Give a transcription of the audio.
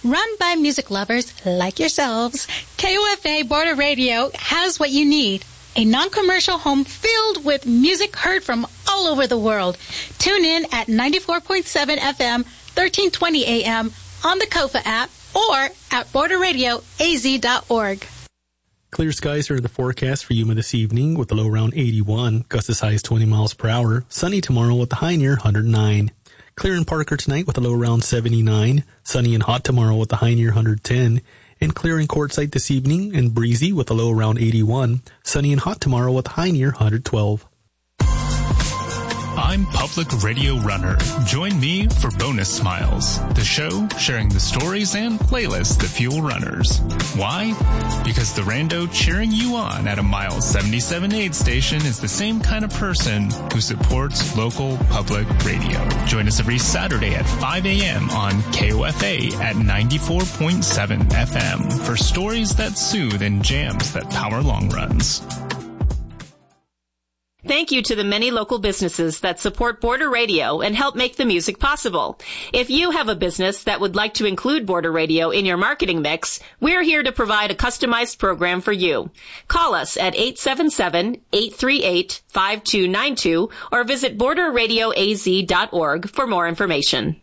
Run by music lovers like yourselves, KOFA Border Radio has what you need. A non-commercial home filled with music heard from all over the world. Tune in at 94.7 FM, 1320 AM on the KOFA app or at borderradioaz.org. Clear skies are in the forecast for Yuma this evening with a low around 81, gusts as high as 20 miles per hour. Sunny tomorrow with a high near 109. Clear in Parker tonight with a low around 79. Sunny and hot tomorrow with a high near 110. And clear in Quartzsite this evening and breezy with a low around 81. Sunny and hot tomorrow with a high near 112. I'm Public Radio Runner. Join me for Bonus Smiles, the show sharing the stories and playlists that fuel runners. Why? Because the rando cheering you on at a Miles 77 aid station is the same kind of person who supports local public radio. Join us every Saturday at 5 a.m. on KOFA at 94.7 FM for stories that soothe and jams that power long runs. Thank you to the many local businesses that support Border Radio and help make the music possible. If you have a business that would like to include Border Radio in your marketing mix, we're here to provide a customized program for you. Call us at 877-838-5292 or visit borderradioaz.org for more information.